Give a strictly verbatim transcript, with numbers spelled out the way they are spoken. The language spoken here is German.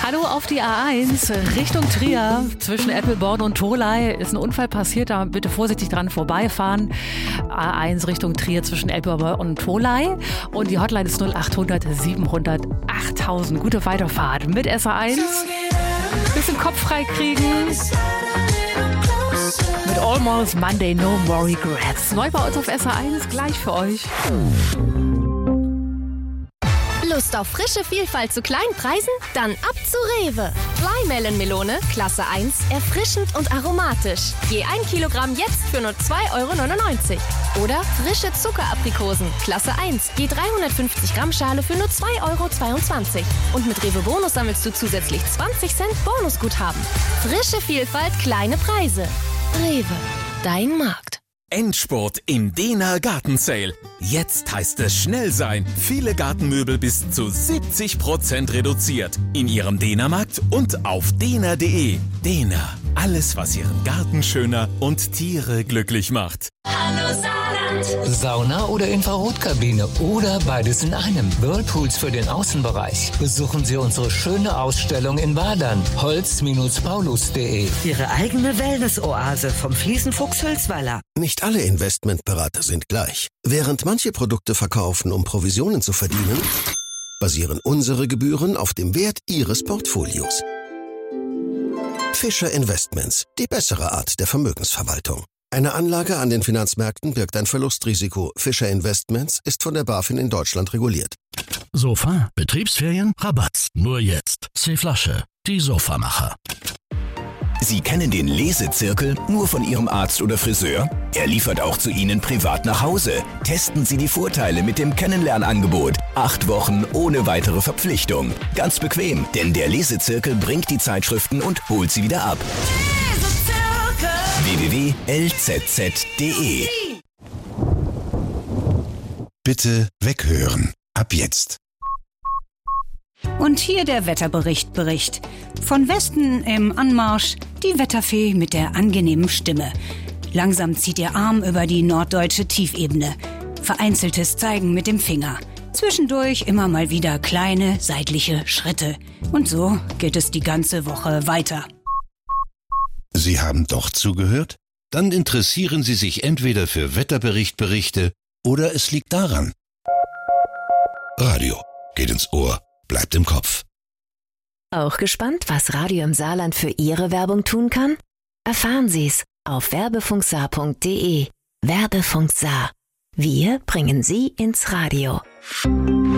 Hallo auf die A eins, Richtung Trier, zwischen Eppelborn und Tholey ist ein Unfall passiert, da bitte vorsichtig dran vorbeifahren. A eins Richtung Trier zwischen Eppelborn und Tholey und die Hotline ist null achthundert siebenhundert achttausend. Gute Weiterfahrt mit S A eins. Bisschen Kopf frei kriegen. Mit Almost Monday, No More Regrets. Neu bei uns auf S A eins, gleich für euch. Lust auf frische Vielfalt zu kleinen Preisen? Dann ab zu Rewe. Flymelon-Melone, Klasse eins, erfrischend und aromatisch. Je ein Kilogramm jetzt für nur zwei Euro neunundneunzig. Oder frische Zuckeraprikosen, Klasse eins, je dreihundertfünfzig Gramm Schale für nur zwei Euro zweiundzwanzig. Und mit Rewe Bonus sammelst du zusätzlich zwanzig Cent Bonusguthaben. Frische Vielfalt, kleine Preise. Rewe, dein Markt. Endspurt im Dehner Gartensale. Jetzt heißt es schnell sein. Viele Gartenmöbel bis zu siebzig Prozent reduziert. In Ihrem Dehnermarkt und auf dehner punkt de. Dehner. Alles, was Ihren Garten schöner und Tiere glücklich macht. Hallo Saarland. Sauna oder Infrarotkabine oder beides in einem. Whirlpools für den Außenbereich. Besuchen Sie unsere schöne Ausstellung in Wadern. holz Paulus punkt de. Ihre eigene Wellness-Oase vom Fliesenfuchs Hülsweiler. Nicht alle Investmentberater sind gleich. Während manche Produkte verkaufen, um Provisionen zu verdienen, basieren unsere Gebühren auf dem Wert Ihres Portfolios. Fischer Investments, die bessere Art der Vermögensverwaltung. Eine Anlage an den Finanzmärkten birgt ein Verlustrisiko. Fischer Investments ist von der BaFin in Deutschland reguliert. Sofa, Betriebsferien, Rabatt. Nur jetzt. C-Flasche, die Sofamacher. Sie kennen den Lesezirkel nur von Ihrem Arzt oder Friseur? Er liefert auch zu Ihnen privat nach Hause. Testen Sie die Vorteile mit dem Kennenlernangebot. Acht Wochen ohne weitere Verpflichtung. Ganz bequem, denn der Lesezirkel bringt die Zeitschriften und holt sie wieder ab. w w w punkt l z z punkt de Bitte weghören. Ab jetzt. Und hier der Wetterbericht Bericht. Von Westen im Anmarsch die Wetterfee mit der angenehmen Stimme. Langsam zieht ihr Arm über die norddeutsche Tiefebene. Vereinzeltes Zeigen mit dem Finger. Zwischendurch immer mal wieder kleine seitliche Schritte. Und so geht es die ganze Woche weiter. Sie haben doch zugehört? Dann interessieren Sie sich entweder für Wetterberichtberichte oder es liegt daran. Radio geht ins Ohr, bleibt im Kopf. Auch gespannt, was Radio im Saarland für Ihre Werbung tun kann? Erfahren Sie's auf werbefunksaar punkt de. Werbefunk Saar. Wir bringen Sie ins Radio.